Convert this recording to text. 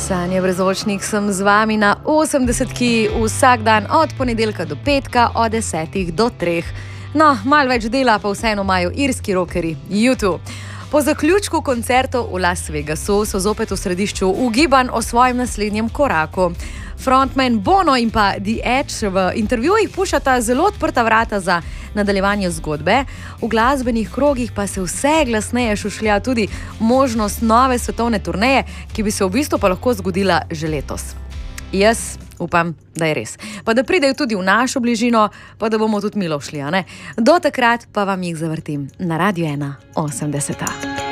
Sanja Brezočnik sem z vami na 80-ki vsak dan od ponedeljka do petka od 10 do 3. No, malo več dela pa vseeno imajo irski rockerji U2. Po zaključku koncertov v Las Vegasu so zopet v središču ugibanj o svojem naslednjem koraku. Frontman Bono in pa The Edge v intervjujih puščata zelo odprta vrata za nadaljevanje zgodbe. V glasbenih krogih pa se vse glasneje šušlja tudi možnost nove svetovne turneje, ki bi se v bistvu pa lahko zgodila že letos. Jaz upam, da je res. Pa da pridejo tudi v našo bližino, pa da bomo tudi milo šli, a ne? Do takrat pa vam jih zavrtim na Radio 1 80.